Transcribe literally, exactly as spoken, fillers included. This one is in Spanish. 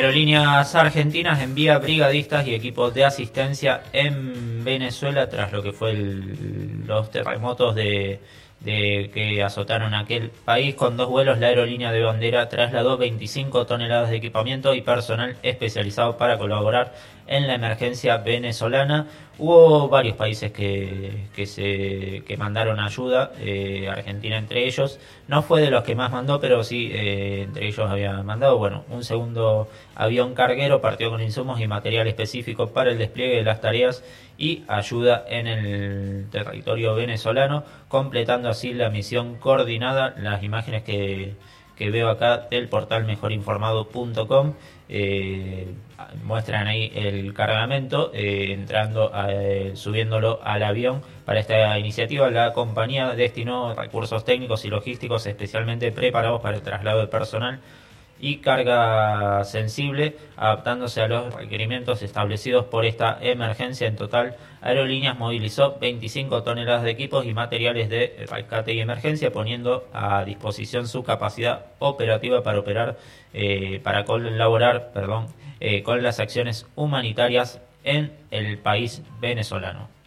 Aerolíneas Argentinas envía brigadistas y equipos de asistencia en Venezuela tras lo que fue el, los terremotos de, de que azotaron aquel país. Con dos vuelos, la aerolínea de bandera trasladó veinticinco toneladas de equipamiento y personal especializado para colaborar en la emergencia venezolana. Hubo varios países que, que se que mandaron ayuda, eh, Argentina entre ellos. No fue de los que más mandó, pero sí, eh, entre ellos había mandado. Bueno, un segundo avión carguero partió con insumos y material específico para el despliegue de las tareas y ayuda en el territorio venezolano, completando así la misión coordinada. Las imágenes que, que veo acá del portal mejor informado punto com eh, muestran ahí el cargamento, eh, entrando a, eh, subiéndolo al avión. Para esta iniciativa, la compañía destinó recursos técnicos y logísticos especialmente preparados para el traslado de personal y carga sensible, adaptándose a los requerimientos establecidos por esta emergencia. En total, Aerolíneas movilizó veinticinco toneladas de equipos y materiales de rescate y emergencia, poniendo a disposición su capacidad operativa para operar, eh, para colaborar, perdón, eh, con las acciones humanitarias en el país venezolano.